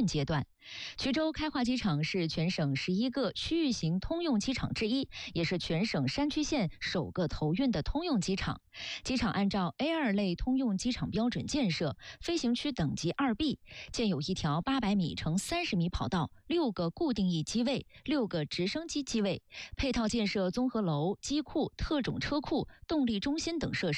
阶段。衢州开化机场是全省11个区域型通用机场之一，也是全省山区县首个投运的通用机场。机场按照 A2 类通用机场标准建设，飞行区等级2B， 建有一条800米乘30米跑道，6个固定翼机位，6个直升机机位，配套建设综合楼、机库、特种车库、动力中心等设施。